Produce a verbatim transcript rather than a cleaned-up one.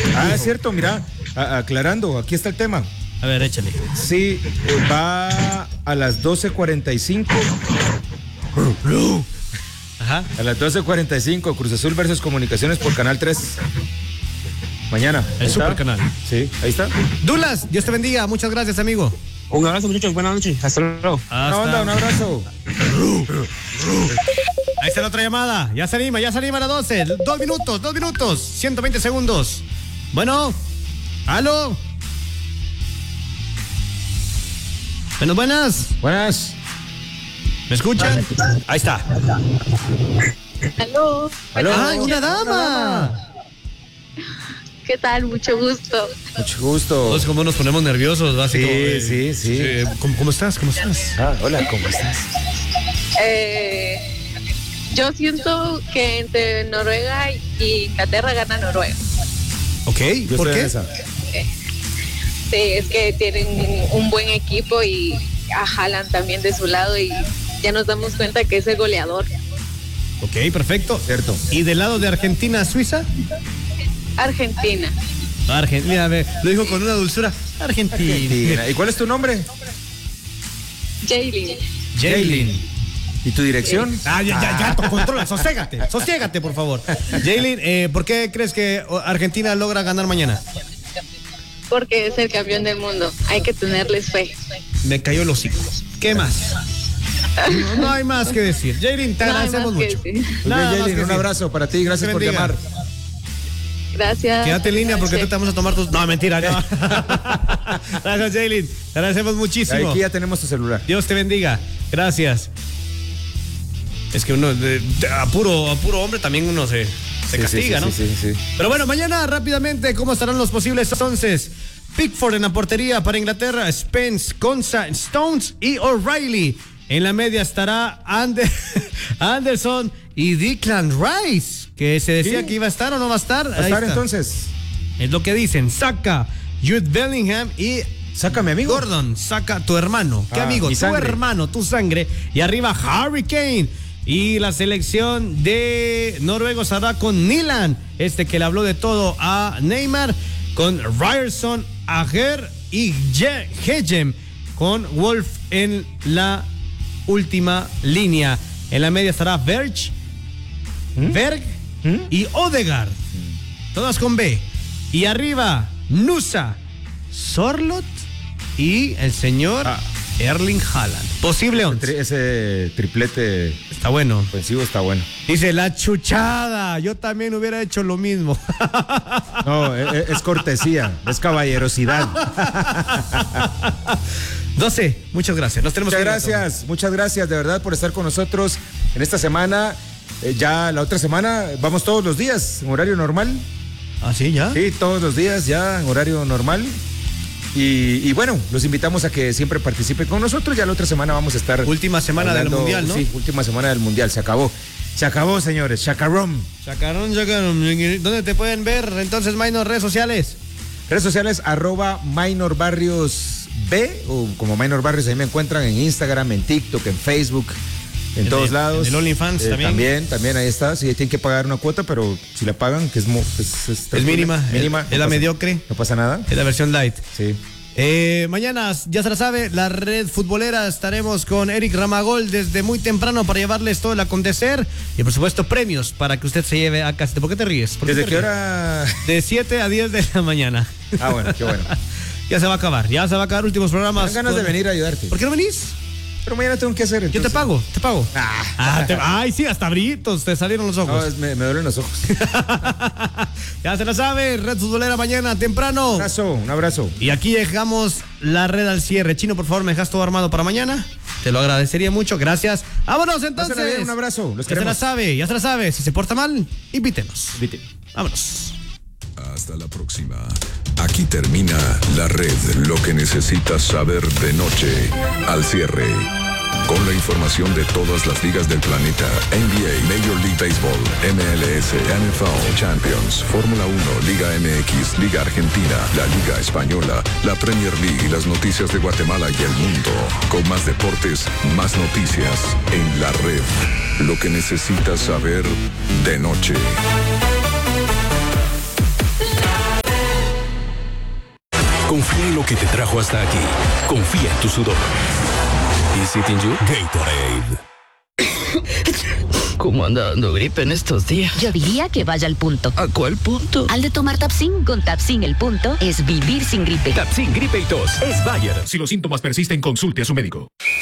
Ah, es cierto, mira, a- aclarando, aquí está el tema. A ver, échale. Sí, eh, va a las doce cuarenta y cinco. Ajá. A las doce cuarenta y cinco, Cruz Azul versus Comunicaciones por Canal tres. Mañana. El super canal. Sí, ahí está. Dulas, Dios te bendiga. Muchas gracias, amigo. Un abrazo, muchachos. Buenas noches. Hasta luego. Una onda, un abrazo. Ahí está la otra llamada. Ya se anima, ya se anima a las doce. Dos minutos, dos minutos. ciento veinte segundos. Bueno. ¿Aló? Buenas, buenas. Buenas. ¿Me escuchan? Ahí está. Aló. Aló. ¡Ay, una dama! ¿Qué tal? Mucho gusto. Mucho gusto. Todos como nos ponemos nerviosos, así Sí, como, eh, sí, sí. eh, ¿cómo, ¿Cómo estás? ¿Cómo estás? Ah, hola, ¿cómo estás? Eh, yo siento que entre Noruega y Inglaterra gana Noruega. Ok, Yo ¿por estoy en qué? esa. Sí, es que tienen un buen equipo y a Haaland también de su lado y ya nos damos cuenta que es el goleador. Ok, perfecto. Cierto. ¿Y del lado de Argentina, Suiza? Argentina. Argentina, me lo dijo con una dulzura. Argentina. Argentina. ¿Y cuál es tu nombre? Jaylin. Jaylin. ¿Y tu dirección? Ah, ya, ya, ya, controla, sosiégate, sosiégate, por favor. Jaylin, eh, ¿por qué crees que Argentina logra ganar mañana? Porque es el campeón del mundo. Hay que tenerles fe. Me cayó el hocico. ¿Qué más? No, no hay más que decir. Jaylin, te No hay agradecemos más que mucho. decir. Muy Nada bien, más Jaylin, que un decir. abrazo para ti, gracias Te por bendiga. llamar. Gracias. Quédate en línea porque Sí. tú te vamos a tomar tus... No, mentira, no. Gracias, Jaylin. Te agradecemos muchísimo. Aquí ya tenemos tu celular. Dios te bendiga. Gracias. Es que uno, de, de- a, puro, a puro hombre también uno se, se Sí, castiga, sí, ¿no? sí, sí, sí. Pero bueno, mañana rápidamente, ¿cómo estarán los posibles once? Pickford en la portería para Inglaterra, Spence, Konsa, Stones y O'Reilly. En la media estará Ander- Anderson y Declan Rice, que se decía Sí. que iba a estar o no va a estar. ¿Va a Ahí estar está. entonces? Es lo que dicen. Saka, Jude Bellingham y Sácame, amigo. Gordon, saca tu hermano. ¿Qué Ah, amigo? mi Tu sangre. hermano, tu sangre. Y arriba Harry Kane. Y la selección de Noruega estará con Nilan, este que le habló de todo a Neymar, con Ryerson, Ager y Je- Hegem, con Wolf en la última línea. En la media estará Berg, Berg y Odegaard. Todas con B. Y arriba, Nusa, Sorlot y el señor Ah. Erling Haaland. Posible once. Tri- Ese triplete Está bueno. ofensivo está bueno. Dice, la chuchada. Yo también hubiera hecho lo mismo. No, e- e- es cortesía, es caballerosidad. doce. Muchas gracias. Nos tenemos Muchas que ir. gracias, muchas gracias de verdad por estar con nosotros en esta semana. Eh, ya la otra semana vamos todos los días en horario normal. ¿Ah, sí, ya? Sí, todos los días ya en horario normal. Y, y bueno, los invitamos a que siempre participen con nosotros. Ya la otra semana vamos a estar. Última semana del Mundial, ¿no? Sí, última semana del Mundial. Se acabó. Se acabó, señores. Chacarrón. Chacarón, chacarón. ¿Dónde te pueden ver entonces, Minor, redes sociales? Redes sociales, arroba Minor Barrios B, o como Minor Barrios, ahí me encuentran en Instagram, en TikTok, en Facebook, en El todos de- lados. en el OnlyFans también. También, también ahí está. Sí, tienen que pagar una cuota, pero si la pagan, que es, mo- es, es, Es mínima, mínima. es- es la pasa- mediocre. No pasa nada. Es la versión light. Sí. Eh, mañana, ya se la sabe, la red futbolera, estaremos con Eric Ramagol desde muy temprano para llevarles todo el acontecer y por supuesto premios para que usted se lleve a casa. ¿Por qué te ríes? ¿Por ¿Desde te qué ríes? hora? De siete a diez de la mañana. Ah, bueno, qué bueno. Ya se va a acabar, ya se va a acabar últimos Me programas. dan ganas con- de venir a ayudarte. ¿Por qué no venís? Pero mañana tengo que hacer. Yo te entonces. pago, te pago. Ah. Ah, te- ay, sí, hasta brillitos te salieron los No, ojos. es- me, me duelen los ojos. Ya se la sabe, red futbolera mañana temprano. Un abrazo, un abrazo. Y aquí dejamos la red al cierre. Chino, por favor, ¿me dejas todo armado para mañana? Te lo agradecería mucho, gracias. Vámonos entonces. Pásenla bien, un abrazo, los ya se la queremos. sabe, ya se la sabe. Si se porta mal, invítenos. Vite. Vámonos. Hasta la próxima. Aquí termina la red, lo que necesitas saber de noche. Al cierre, con la información de todas las ligas del planeta: N B A, Major League Baseball, M L S, N F L, Champions, Fórmula uno, Liga M X, Liga Argentina, la Liga Española, la Premier League y las noticias de Guatemala y el mundo. Con más deportes, más noticias en la red. Lo que necesitas saber de noche. La red. Confía en lo que te trajo hasta aquí. Confía en tu sudor. ¿Is it in you? Gatorade. ¿Cómo anda dando gripe en estos días? Yo diría que vaya al punto. ¿A cuál punto? Al de tomar Tapsin. Con Tapsin el punto es vivir sin gripe. Tapsin, gripe y tos. Es Bayer. Si los síntomas persisten, consulte a su médico.